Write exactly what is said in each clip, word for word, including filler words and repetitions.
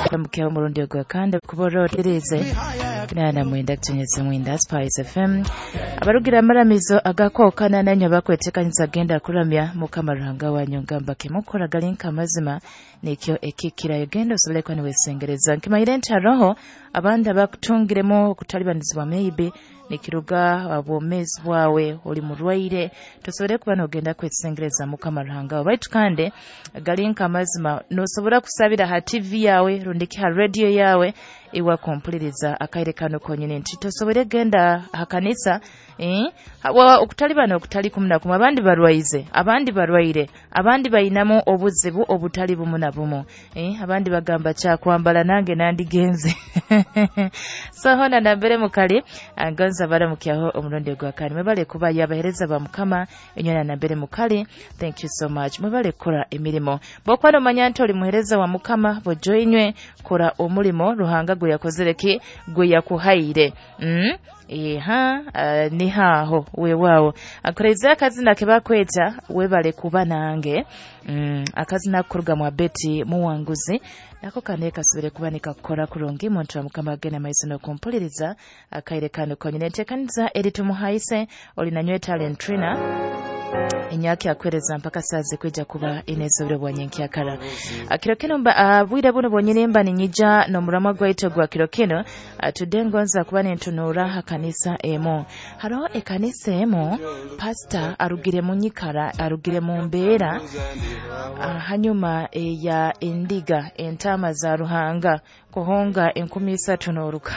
mke wa murundi gwa kandi kuborotereze nana mwenda tunyeze mwenda Spice F M abarugira amaramizo agakokana nanyo bakwetekanyiza genda kuramya mukamaranga wanyu ngamba kemukora galinka mazima nikyo ekikira yogendo solekwa ni wesengereza nkimayirenta roho abandi bakutungiremo kutalibanizwa maybe nikiruga abomezi bwawe oli murwaire tosobore kubana ogenda kwesengereza mukamaranga baitu kande galinka mazima no sobora kusabira ha T V yawe rundiki ha radio yawe iwa kompuliriza akairekano konyene nti tosobore genda hakanisa eh wa okutalibana okutali kumna kuma abandi barwaize abandi barwaire abandi bayinamo obuzibu obutali bumuna bumo eh abandi bagamba cha kwambala nange nandigenze so hona nambere mukali anganza bara mukyaho omuronde gwa kani mebale kuba yabahereza ba mukama enyona nambere mukali thank you so much mebale kora emirimo bokwano manyanto oli muhereza wa mukama bojoinywe kora omulimo ruhanga gwe yakozereki gwe yakuhaire mm Eha uh, ni haho wewawo akoreza akazina kebakweta webale kuba nange mm, akazina kuruga mwa beti muwanguzi nako kaneka subire kubanika kukora kurongi muntu wa mukama gena maiso no kompuliriza akairekano konyene tekaniza editu muhaise olinanywe talent trainer inyaki akwereza mpaka saze kweja kuba inezobere bwanyenki akara akirokeno mba bwira buno bonyene mba ninyija no muramwa gwaito gwa kirokeno tudengonza kuba nentunura hakanisa emo haro ekanisa emo pastor arugire munyikara arugire mu mbeera hanyuma e ya endiga entama za ruhanga kuhonga enkumi isatu n'oruka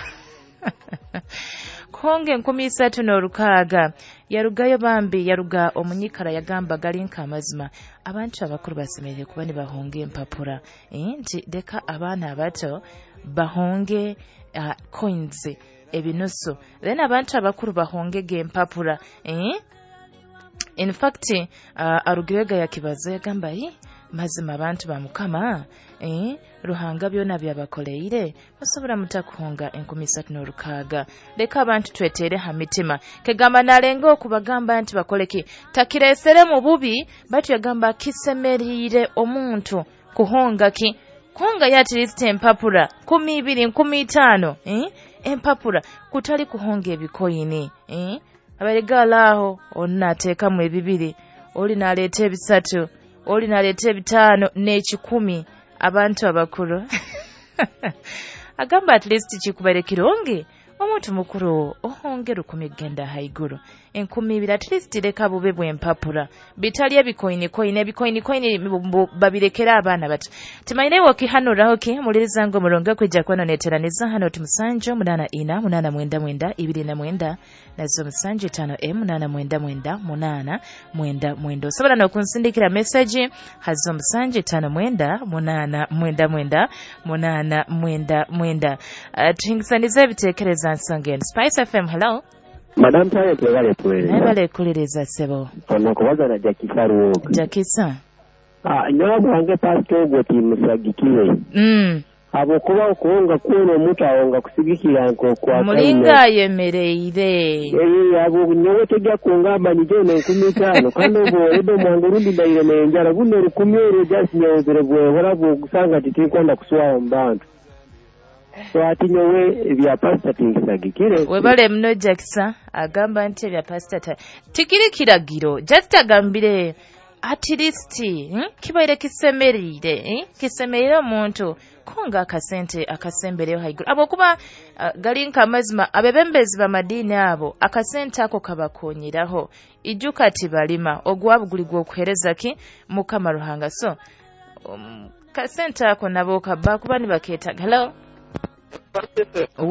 Konge nkumi isatu n'orukaga yarugayo bambi yaruga omunyikara yagamba galinka amazima abantu abakuru basemerere kuba ni bahonge empapura nti deka abana abato bahonge uh, coins ebinusu then abantu abakuru bahonge ge empapura eh in fact uh, arugirega yakibaza yagamba yi mazima abantu bamukama eh ruhanga byona byabakoleire basobora mutakuhonga enkumi isatu n'orukaga leka abantu twetere ha mitima kegamba nalengo okubagamba nti bakoleki takiresere mu bubi batu yagamba kisemerire omuntu kuhonga ki kuhonga yati list empapura kumi ibiri nkumi itano eh empapura kutali kuhonga ebikoyini eh abaregalaho onnateeka mu ebibiri oli naleta ebisatu oli naleta ebitano n'ekikumi abantu abakuru agamba at least kikubere kironge omuntu mukuru ohonge rukumi genda haiguru enkumi ibiri at least leka bube bwempapura bitali ebikoyini koyini ebikoyini koyini babirekera abana bato timaine wakihanuraho ki muliriza ngo muronga kwijja kwano neteraniza hano tumusanjo munana ina munana mwenda mwenda ibiri na mwenda nazo musanjo tano m munana mwenda mwenda munana mwenda mwendo sobala no kunsindikira message hazo musanjo tano mwenda munana mwenda mwenda munana mwenda mwenda uh, tingisaniza bitekereza nsongen Spice F M hello Madam Tayo twegale twere. Nebale kuliriza sebo. Ono kubaza na Jakisa Ruoga. Jakisa. Ah, nyoba bwange pastor gwe timusagikiwe. Mm. Abo kuba okuwonga kuno omuntu awonga kusigikira nko kwa mulinga yemereire. Eh, abo nyowe tejja kungamba nije ne nkumi itano kandi obo edo mwangu rundi ndayire ne njara guno rukumi ero just nyozere bwe horabo gusanga titikwanda kuswaho mbantu. So ati nyowe bya pastor tingisagikire webale mno Jakisa agamba nti bya pastor tikiri kiragiro just agambire at least hmm? kibaire kisemerire eh? kisemerire omuntu konga akasente akasembere haiguru abo kuba uh, galinka amazima abebembezi ba madini abo akasente ako kabakonyiraho ijuka tibalima ogwabugulirwa okuhereza ki mukama ruhanga so um, kasente ako nabo kabba kuba ni baketa hello